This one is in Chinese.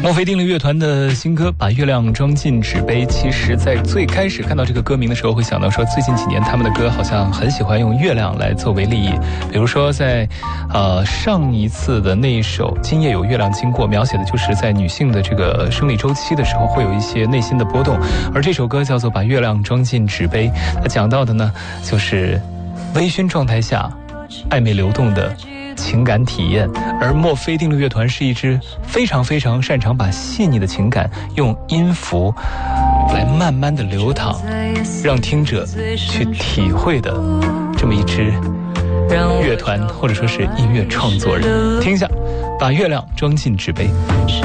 墨菲定律乐团的新歌《把月亮装进纸杯》，其实在最开始看到这个歌名的时候，会想到说最近几年他们的歌好像很喜欢用月亮来作为立意，比如说在上一次的那一首《今夜有月亮经过》，描写的就是在女性的这个生理周期的时候会有一些内心的波动，而这首歌叫做《把月亮装进纸杯》，它讲到的呢就是微醺状态下暧昧流动的情感体验，而墨菲定律乐团是一支非常非常擅长把细腻的情感用音符来慢慢的流淌，让听者去体会的这么一支乐团或者说是音乐创作人。听一下，把月亮装进纸杯。